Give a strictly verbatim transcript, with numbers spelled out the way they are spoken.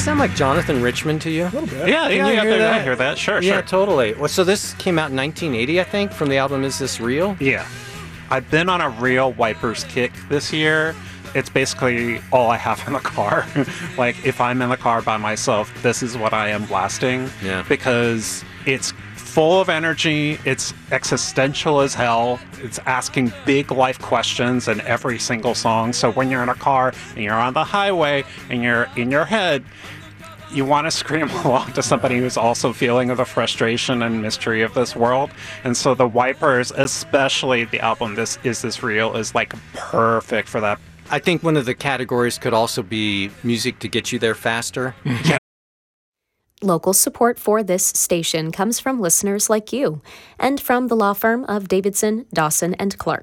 sound like Jonathan Richman to you? A little bit. Yeah, Can yeah, you yeah, hear I that? hear that. Sure, Yeah, sure. totally. Well, so this came out in nineteen eighty, I think, from the album Is This Real? Yeah. I've been on a real Wipers kick this year. It's basically all I have in the car. Like, if I'm in the car by myself, this is what I am blasting. Yeah. Because it's full of energy, it's existential as hell, it's asking big life questions in every single song. So when you're in a car and you're on the highway and you're in your head, you want to scream along to somebody who's also feeling the frustration and mystery of this world. And so the Wipers, especially the album This Is This Real, is like perfect for that. I think one of the categories could also be music to get you there faster. Local support for this station comes from listeners like you and from the law firm of Davidson, Dawson, and Clark.